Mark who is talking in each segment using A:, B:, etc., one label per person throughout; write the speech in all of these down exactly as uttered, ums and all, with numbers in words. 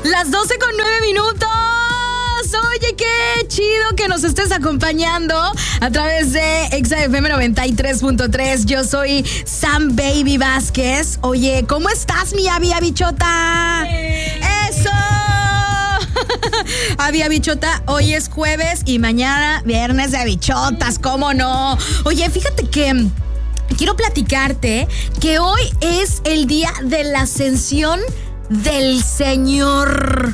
A: Las doce con nueve minutos. Oye, qué chido que nos estés acompañando a través de Exa F M noventa y tres punto tres. Yo soy Sam Baby Vázquez. Oye, ¿cómo estás, mi Abby Bichota? ¡Eh! ¡Eso! Abby Bichota, hoy es jueves y mañana viernes de bichotas, ¿cómo no? Oye, fíjate que quiero platicarte que hoy es el día de la ascensión del Señor.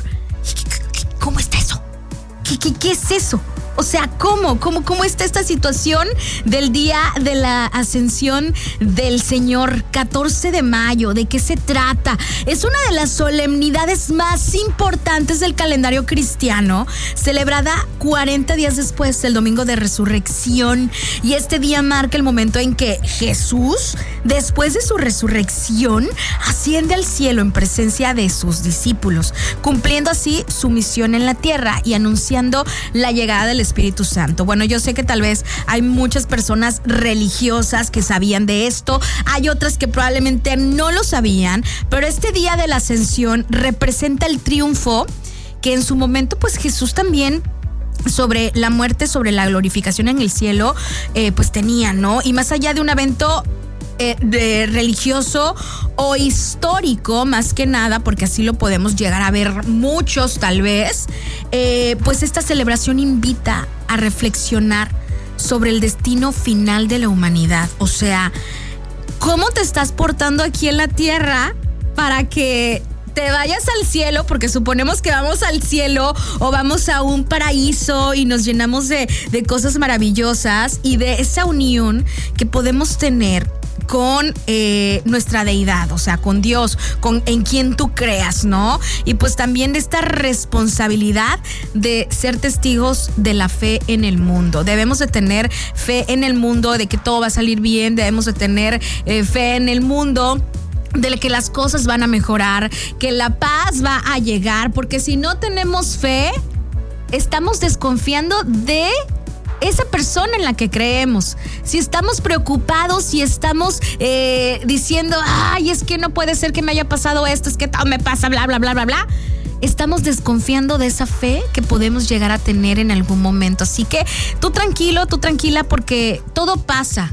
A: ¿Cómo está eso? ¿Qué, qué, qué es eso? O sea, ¿cómo? ¿Cómo? ¿Cómo está esta situación del día de la ascensión del Señor? catorce de mayo, ¿de qué se trata? Es una de las solemnidades más importantes del calendario cristiano, celebrada cuarenta días después del domingo de resurrección. Y este día marca el momento en que Jesús, después de su resurrección, asciende al cielo en presencia de sus discípulos, cumpliendo así su misión en la tierra y anunciando la llegada del Espíritu Santo. Bueno, yo sé que tal vez hay muchas personas religiosas que sabían de esto, hay otras que probablemente no lo sabían, pero este día de la ascensión representa el triunfo que en su momento pues Jesús también sobre la muerte, sobre la glorificación en el cielo, eh, pues tenía, ¿no? Y más allá de un evento Eh, de religioso o histórico, más que nada, porque así lo podemos llegar a ver muchos tal vez, eh, pues esta celebración invita a reflexionar sobre el destino final de la humanidad. O sea, ¿cómo te estás portando aquí en la tierra para que te vayas al cielo? Porque suponemos que vamos al cielo o vamos a un paraíso y nos llenamos de, de cosas maravillosas y de esa unión que podemos tener con eh, nuestra deidad, o sea, con Dios, con en quien tú creas, ¿no? Y pues también de esta responsabilidad de ser testigos de la fe en el mundo. Debemos de tener fe en el mundo, de que todo va a salir bien, debemos de tener eh, fe en el mundo, de que las cosas van a mejorar, que la paz va a llegar, porque si no tenemos fe, estamos desconfiando de esa persona en la que creemos. Si estamos preocupados, si estamos eh, diciendo, ay, es que no puede ser que me haya pasado esto, es que todo me pasa, bla, bla, bla, bla, bla, estamos desconfiando de esa fe que podemos llegar a tener en algún momento. Así que tú tranquilo, tú tranquila, porque todo pasa.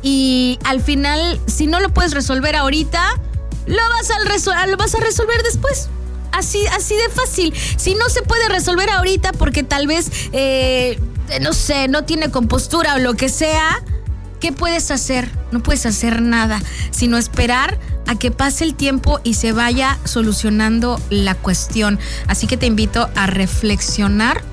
A: Y al final, si no lo puedes resolver ahorita, lo vas a, resol- lo vas a resolver después. Así, así de fácil. Si no se puede resolver ahorita porque tal vez, eh, no sé, no tiene compostura o lo que sea, ¿qué puedes hacer? No puedes hacer nada, sino esperar a que pase el tiempo y se vaya solucionando la cuestión. Así que te invito a reflexionar,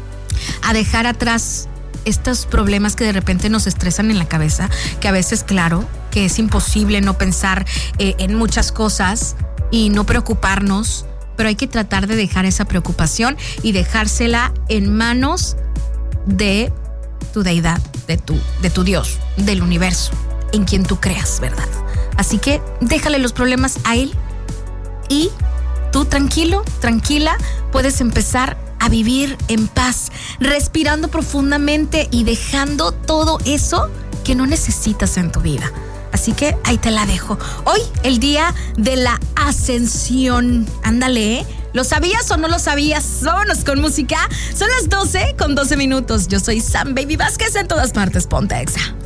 A: a dejar atrás estos problemas que de repente nos estresan en la cabeza, que a veces, claro, que es imposible no pensar eh, en muchas cosas y no preocuparnos, pero hay que tratar de dejar esa preocupación y dejársela en manos de tu deidad, de tu, de tu Dios, del universo, en quien tú creas, ¿verdad? Así que déjale los problemas a él y tú tranquilo, tranquila, puedes empezar a vivir en paz, respirando profundamente y dejando todo eso que no necesitas en tu vida. Así que ahí te la dejo. Hoy, el día de la ascensión. Ándale, ¿eh? ¿Lo sabías o no lo sabías? Vámonos con música. Son las doce con doce minutos. Yo soy Sam Baby Vázquez, en todas partes. Ponte Exa.